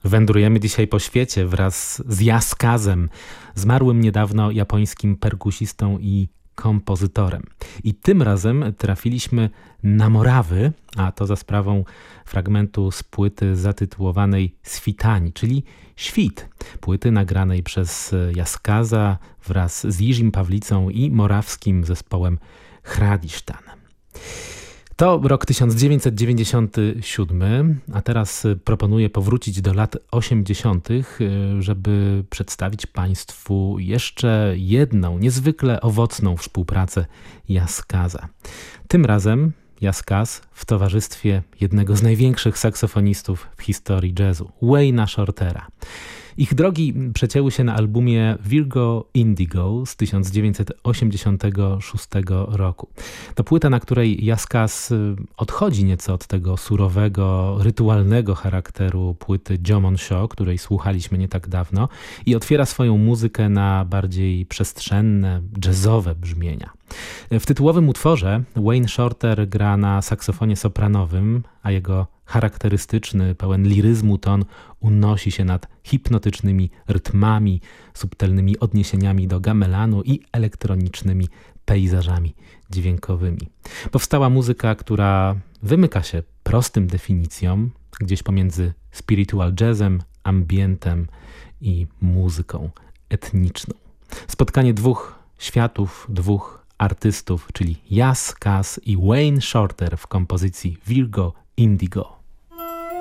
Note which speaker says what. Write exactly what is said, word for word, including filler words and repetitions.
Speaker 1: Wędrujemy dzisiaj po świecie wraz z Jaskazem, zmarłym niedawno japońskim perkusistą i kompozytorem. I tym razem trafiliśmy na Morawy, a to za sprawą fragmentu z płyty zatytułowanej Svitani, czyli Świt, płyty nagranej przez Jaskaza wraz z Jirzym Pawlicą i morawskim zespołem Hradisztan. To rok tysiąc dziewięćset dziewięćdziesiąty siódmy, a teraz proponuję powrócić do lat osiemdziesiątych, żeby przedstawić Państwu jeszcze jedną niezwykle owocną współpracę Jaskaza. Tym razem Jaskaz w towarzystwie jednego z największych saksofonistów w historii jazzu, Wayne'a Shortera. Ich drogi przecięły się na albumie Virgo Indigo z tysiąc dziewięćset osiemdziesiątego szóstego roku. To płyta, na której Jaskaz odchodzi nieco od tego surowego, rytualnego charakteru płyty Jomon Show, której słuchaliśmy nie tak dawno, i otwiera swoją muzykę na bardziej przestrzenne, jazzowe brzmienia. W tytułowym utworze Wayne Shorter gra na saksofonie sopranowym, a jego charakterystyczny, pełen liryzmu ton unosi się nad hipnotycznymi rytmami, subtelnymi odniesieniami do gamelanu i elektronicznymi pejzażami dźwiękowymi. Powstała muzyka, która wymyka się prostym definicjom, gdzieś pomiędzy spiritual jazzem, ambientem i muzyką etniczną. Spotkanie dwóch światów, dwóch artystów, czyli Jaskaz i Wayne Shorter w kompozycji Virgo Indigo.